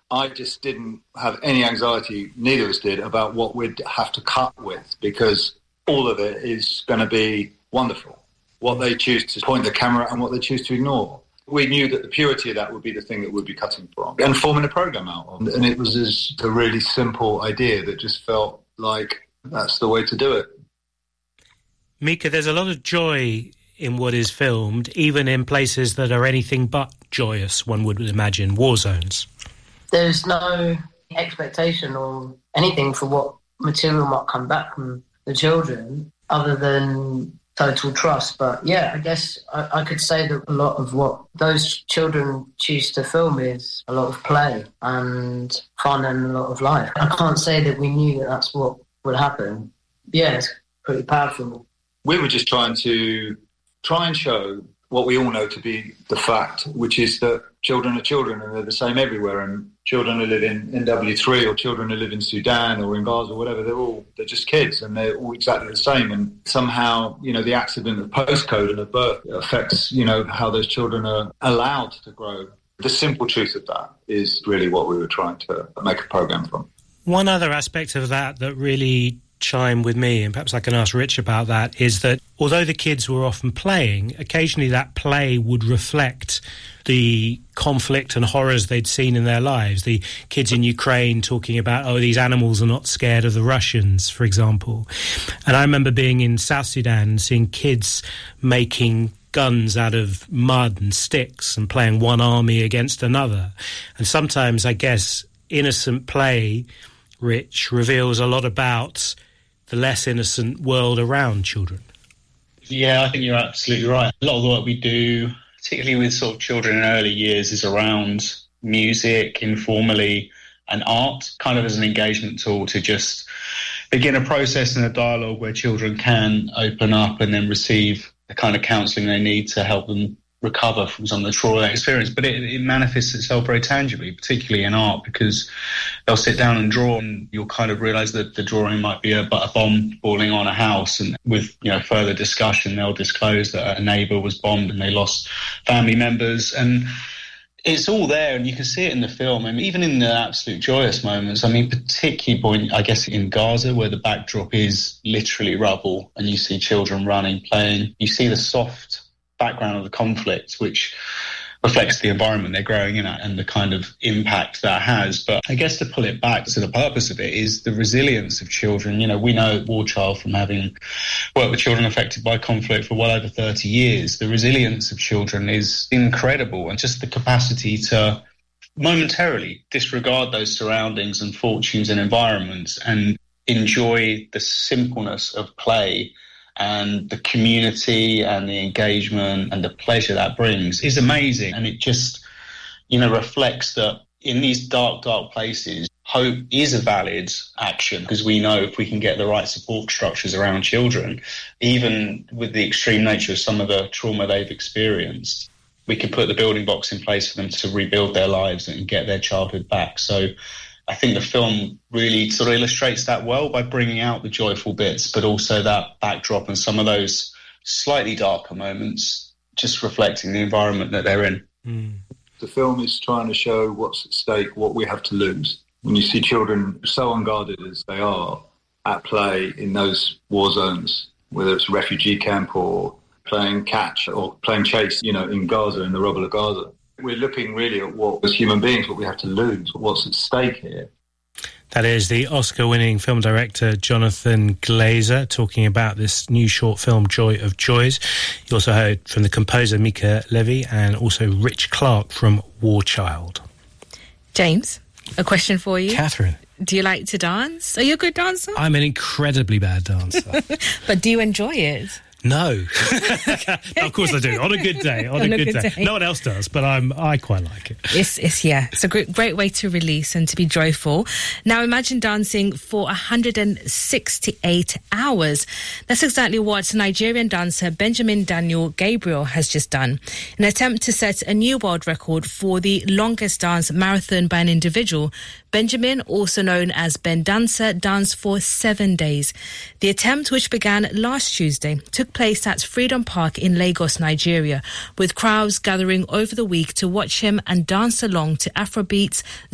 I just didn't have any anxiety, neither of us did, about what we'd have to cut with, because all of it is going to be wonderful. What they choose to point the camera at and what they choose to ignore. We knew that the purity of that would be the thing that we'd be cutting from and forming a programme out of. And it was just a really simple idea that just felt like that's the way to do it. Mika, there's a lot of joy in what is filmed, even in places that are anything but joyous, one would imagine, war zones. There's no expectation or anything for what material might come back from the children other than total trust. But yeah, I guess I could say that a lot of what those children choose to film is a lot of play and fun and a lot of life. I can't say that we knew that that's what would happen. Yeah, it's pretty powerful. We were just trying and show what we all know to be the fact, which is that children are children and they're the same everywhere, and children who live in NW3 or children who live in Sudan or in Gaza or whatever, they're just kids and they're all exactly the same. And somehow, the accident of postcode and of birth affects, how those children are allowed to grow. The simple truth of that is really what we were trying to make a programme from. One other aspect of that really chime with me, and perhaps I can ask Rich about that, is that although the kids were often playing, occasionally that play would reflect the conflict and horrors they'd seen in their lives. The kids in Ukraine talking about, these animals are not scared of the Russians, for example. And I remember being in South Sudan and seeing kids making guns out of mud and sticks and playing one army against another. And sometimes, I guess, innocent play, Rich, reveals a lot about the less innocent world around children. Yeah, I think you're absolutely right. A lot of the work we do, particularly with sort of children in early years, is around music, informally, and art, kind of as an engagement tool to just begin a process and a dialogue where children can open up and then receive the kind of counselling they need to help them recover from some of the trauma they experience. But it manifests itself very tangibly, particularly in art, because they'll sit down and draw and you'll kind of realise that the drawing might be but a bomb falling on a house, and with further discussion they'll disclose that a neighbour was bombed and they lost family members, and it's all there and you can see it in the film. And even in the absolute joyous moments, particularly I guess in Gaza, where the backdrop is literally rubble and you see children running, playing, you see the soft background of the conflict, which reflects the environment they're growing in and the kind of impact that has. But I guess to pull it back to the purpose of it is the resilience of children. We know War Child from having worked with children affected by conflict for well over 30 years. The resilience of children is incredible, and just the capacity to momentarily disregard those surroundings and fortunes and environments and enjoy the simpleness of play and the community and the engagement and the pleasure that brings is amazing. And it just, reflects that in these dark, dark places, hope is a valid action, because we know if we can get the right support structures around children, even with the extreme nature of some of the trauma they've experienced, we can put the building blocks in place for them to rebuild their lives and get their childhood back. So I think the film really sort of illustrates that well by bringing out the joyful bits, but also that backdrop and some of those slightly darker moments, just reflecting the environment that they're in. Mm. The film is trying to show what's at stake, what we have to lose. When you see children so unguarded as they are at play in those war zones, whether it's a refugee camp or playing catch or playing chase, in Gaza, in the rubble of Gaza. We're looking really at what, as human beings, what we have to lose, what's at stake here. That is the Oscar-winning film director Jonathan Glazer talking about this new short film, Joy of Joys. You also heard from the composer Mika Levy and also Rich Clark from War Child. James, a question for you. Catherine. Do you like to dance? Are you a good dancer? I'm an incredibly bad dancer. But do you enjoy it? No. Of course I do. On a good day. On a good day. No one else does, but I quite like it. It's a great way to release and to be joyful. Now imagine dancing for 168 hours. That's exactly what Nigerian dancer Benjamin Daniel Gabriel has just done. In an attempt to set a new world record for the longest dance marathon by an individual, Benjamin, also known as Ben Dancer, danced for 7 days. The attempt, which began last Tuesday, took place at Freedom Park in Lagos, Nigeria, with crowds gathering over the week to watch him and dance along to Afrobeats,